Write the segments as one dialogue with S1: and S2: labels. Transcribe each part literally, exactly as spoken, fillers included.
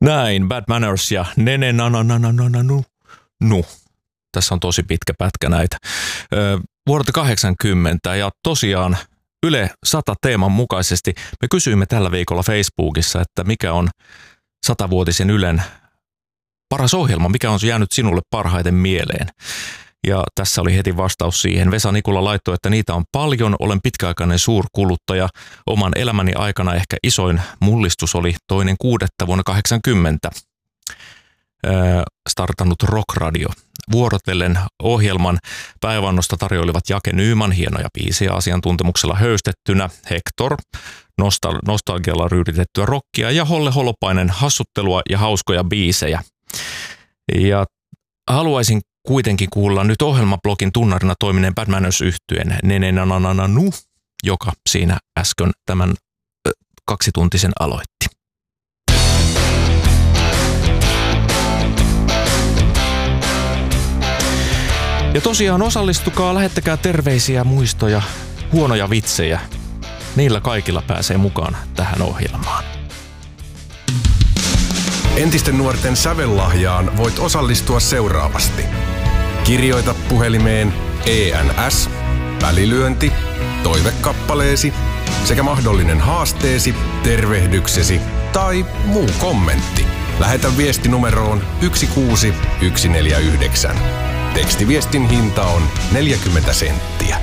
S1: Näin, Bad Manners ja Nene nanananananu. Nu. Tässä on tosi pitkä pätkä näitä. Vuodelta kahdeksankymmentä ja tosiaan Yle sata teeman mukaisesti me kysyimme tällä viikolla Facebookissa, että mikä on satavuotisen Ylen paras ohjelma, mikä on jäänyt sinulle parhaiten mieleen. Ja tässä oli heti vastaus siihen. Vesa Nikula laittoi, että niitä on paljon, olen pitkäaikainen suurkuluttaja. Oman elämäni aikana ehkä isoin mullistus oli toinen kuudetta vuonna kahdeksankymmentä. Öö, startannut Rockradio. Vuorotellen ohjelman päiväannosta tarjoilivat Jake Nyman, hienoja biisejä asiantuntemuksella höystettynä, Hector, nostal- nostalgialla ryyditettyä rockia ja Holle Holopainen hassuttelua ja hauskoja biisejä. Ja haluaisin kuitenkin kuulla nyt ohjelmablogin tunnarina toimineen Bad Manners-yhtyeen Nene nananananu, joka siinä äsken tämän ö, kaksituntisen aloitti. Ja tosiaan osallistukaa, lähettäkää terveisiä, muistoja, huonoja vitsejä. Niillä kaikilla pääsee mukaan tähän ohjelmaan.
S2: Entisten nuorten sävellahjaan voit osallistua seuraavasti. Kirjoita puhelimeen E N S, välilyönti, toivekappaleesi sekä mahdollinen haasteesi, tervehdyksesi tai muu kommentti. Lähetä viesti numeroon yksi kuusi yksi neljä yhdeksän. Tekstiviestin hinta on neljäkymmentä senttiä.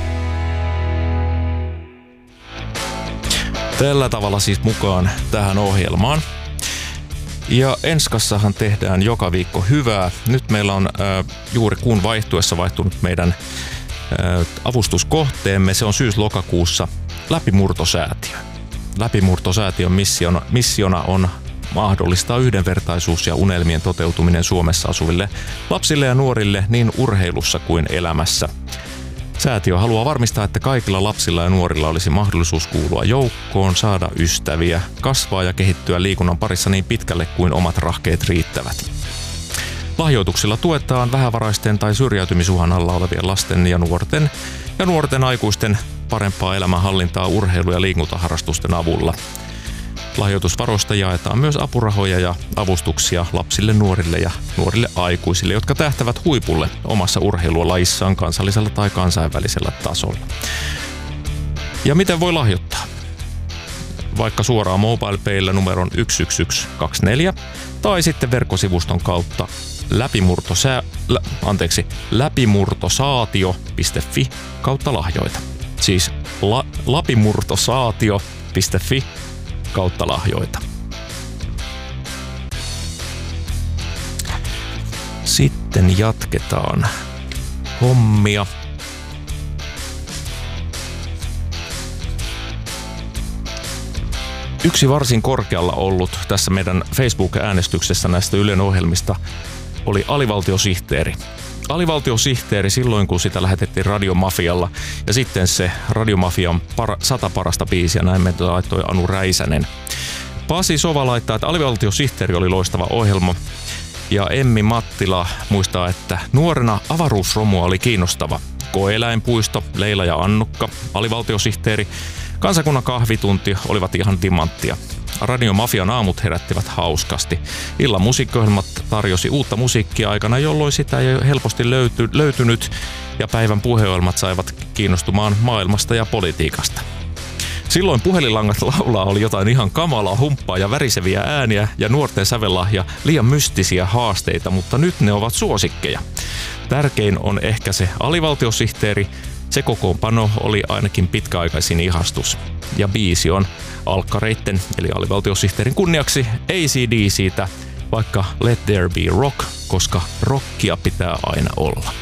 S1: Tällä tavalla siis mukaan tähän ohjelmaan. Ja Enskassahan tehdään joka viikko hyvää. Nyt meillä on äh, juuri kuun vaihtuessa vaihtunut meidän äh, avustuskohteemme. Se on syys-lokakuussa Läpimurtosäätiö. Läpimurtosäätiön missiona, missiona on mahdollistaa yhdenvertaisuus ja unelmien toteutuminen Suomessa asuville lapsille ja nuorille niin urheilussa kuin elämässä. Säätiö haluaa varmistaa, että kaikilla lapsilla ja nuorilla olisi mahdollisuus kuulua joukkoon, saada ystäviä, kasvaa ja kehittyä liikunnan parissa niin pitkälle kuin omat rahkeet riittävät. Lahjoituksilla tuetaan vähävaraisten tai syrjäytymisuhan alla olevien lasten ja nuorten ja nuorten aikuisten parempaa elämänhallintaa urheilu- ja liikuntaharrastusten avulla. Lahjoitusvaroista jaetaan myös apurahoja ja avustuksia lapsille, nuorille ja nuorille aikuisille, jotka tähtävät huipulle omassa urheilulajissaan kansallisella tai kansainvälisellä tasolla. Ja miten voi lahjoittaa? Vaikka suoraan MobilePaylla numeron yksi yksi yksi kaksi neljä tai sitten verkkosivuston kautta läpimurtosää, lä, anteeksi, läpimurtosaatio piste fi kautta lahjoita. Siis la, läpimurtosaatio piste fi kautta lahjoita. Sitten jatketaan hommia. Yksi varsin korkealla ollut tässä meidän Facebook-äänestyksessä näistä Ylen ohjelmista oli alivaltiosihteeri. Alivaltiosihteeri silloin, kun sitä lähetettiin Radiomafialla, ja sitten se Radiomafian para, sata parasta biisiä, näin me laittoi Anu Räisänen. Pasi Sova laittaa, että alivaltiosihteeri oli loistava ohjelma, ja Emmi Mattila muistaa, että nuorena avaruusromua oli kiinnostava. Koe-eläinpuisto, Leila ja Annukka, alivaltiosihteeri, kansakunnan kahvitunti olivat ihan timanttia. Radiomafian aamut herättivät hauskasti. Illan musiikkiohjelmat tarjosi uutta musiikkia aikana, jolloin sitä ei helposti löyty, löytynyt, ja päivän puheohjelmat saivat kiinnostumaan maailmasta ja politiikasta. Silloin puhelinlangat laulaa oli jotain ihan kamalaa, humppaa ja väriseviä ääniä ja nuorten sävellahja liian mystisiä haasteita, mutta nyt ne ovat suosikkeja. Tärkein on ehkä se alivaltiosihteeri. Se kokoonpano oli ainakin pitkäaikaisin ihastus. Ja biisi on alkkareitten eli alivaltiosihteerin kunniaksi A C D C:tä, vaikka Let There Be Rock, koska rockia pitää aina olla.